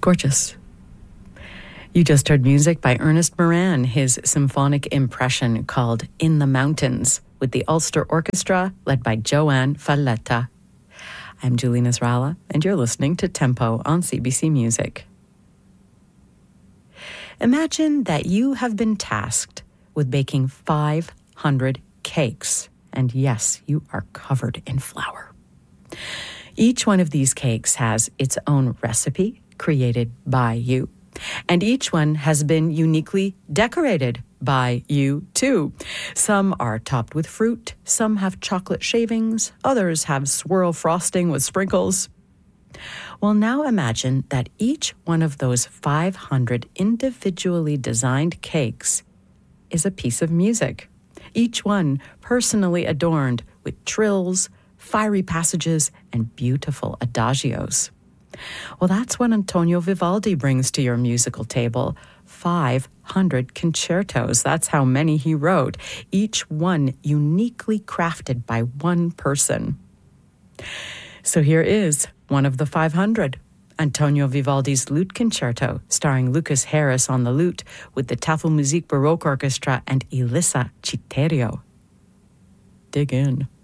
Gorgeous. You just heard music by Ernest Moran, his symphonic impression called In the Mountains, with the Ulster Orchestra led by Joanne Falletta. I'm Julie Nasrallah, and you're listening to Tempo on CBC Music. Imagine that you have been tasked with baking 500 cakes, and yes, you are covered in flour. Each one of these cakes has its own recipe created by you, and each one has been uniquely decorated by you too. Some are topped with fruit, some have chocolate shavings, others have swirl frosting with sprinkles. Well, now imagine that each one of those 500 individually designed cakes is a piece of music, each one personally adorned with trills, fiery passages, and beautiful adagios. Well, that's what Antonio Vivaldi brings to your musical table. 500 concertos. That's how many he wrote, each one uniquely crafted by one person. So here is one of the 500, Antonio Vivaldi's Lute Concerto, starring Lucas Harris on the lute with the Tafelmusik Baroque Orchestra and Elissa Citerio. Dig in.